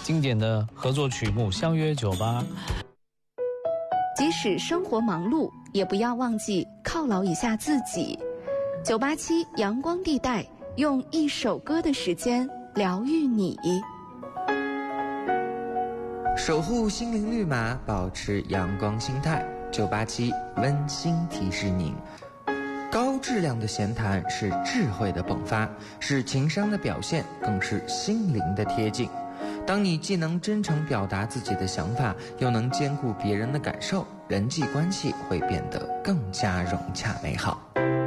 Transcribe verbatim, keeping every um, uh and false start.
经典的合作曲目《相约酒吧》。 即使生活忙碌，也不要忘记犒劳一下自己。九八七阳光地带，用一首歌的时间疗愈你。 守护心灵绿码，保持阳光心态。九八七温馨提示您：高质量的闲谈是智慧的迸发，是情商的表现，更是心灵的贴近。当你既能真诚表达自己的想法，又能兼顾别人的感受，人际关系会变得更加融洽美好。